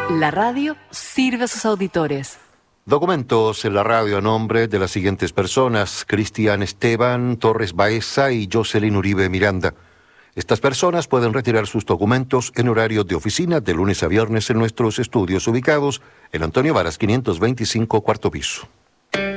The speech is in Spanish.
La radio sirve a sus auditores. Documentos en la radio a nombre de las siguientes personas: Cristian Esteban Torres Baeza y Jocelyn Uribe Miranda. Estas personas pueden retirar sus documentos en horario de oficina de lunes a viernes en nuestros estudios ubicados en Antonio Varas 525, cuarto piso.